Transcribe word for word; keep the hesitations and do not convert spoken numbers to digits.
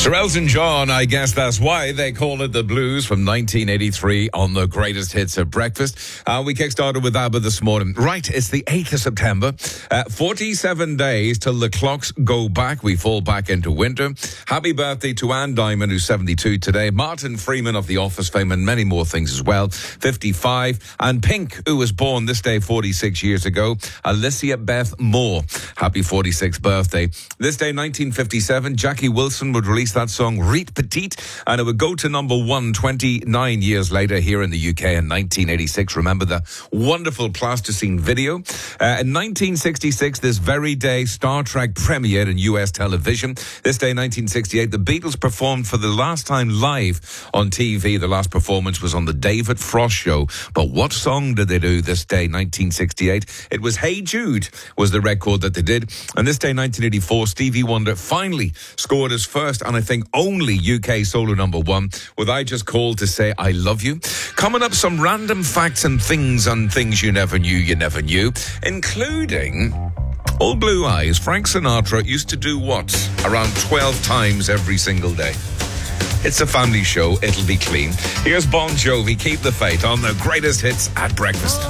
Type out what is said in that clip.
Sir Elton John, I guess that's why they call it the blues, from nineteen eighty-three on the greatest hits of breakfast. Uh, we kickstarted with ABBA this morning. Right, it's the eighth of September. Uh, forty-seven days till the clocks go back. We fall back into winter. Happy birthday to Anne Diamond, who's seventy-two today. Martin Freeman of The Office fame and many more things as well, fifty-five. And Pink, who was born this day forty-six years ago. Alicia Beth Moore. Happy forty-sixth birthday. This day, nineteen fifty-seven, Jackie Wilson would release that song Reet Petite, and it would go to number one twenty-nine years later here in the U K in nineteen eighty-six. Remember the wonderful plasticine video? Uh, in nineteen sixty-six, this very day, Star Trek premiered in U S television. This day, nineteen sixty-eight, the Beatles performed for the last time live on T V. The last performance was on the David Frost Show. But what song did they do this day, nineteen sixty-eight? It was Hey Jude was the record that they did. And this day, nineteen eighty-four, Stevie Wonder finally scored his first and I think only U K solo number one with I Just Called to Say I Love You. Coming up, some random facts and things and things you never knew you never knew, including Old Blue Eyes. Frank Sinatra used to do what? Around twelve times every single day. It's a family show. It'll be clean. Here's Bon Jovi, Keep the Faith, on the greatest hits at breakfast.